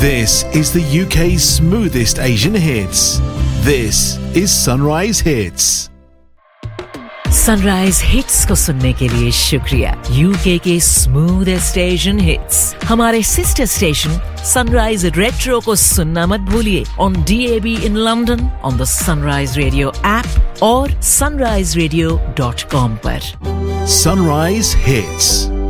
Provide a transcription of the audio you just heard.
This is the UK's smoothest Asian hits. This is Sunrise Hits. Sunrise hits को सुनने के लिए शुक्रिया। यूके के स्मूथेस्ट एशियन हिट्स हमारे सिस्टर स्टेशन सनराइज रेट्रो को सुनना मत भूलिए on DAB in London, on the sunrise radio app और sunriseradio.com पर। Sunrise Hits.